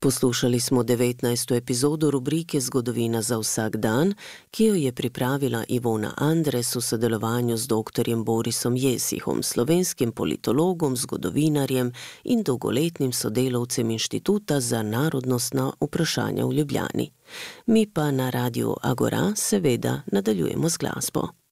Poslušali smo 19. epizodo rubrike Zgodovina za vsak dan, ki jo je pripravila Ivona Andres v sodelovanju z dr. Borisom Jesihom, slovenskim politologom, zgodovinarjem in dolgoletnim sodelavcem Inštituta za narodnostna vprašanja v Ljubljani. Mi pa na Radiu Agora seveda nadaljujemo z glasbo.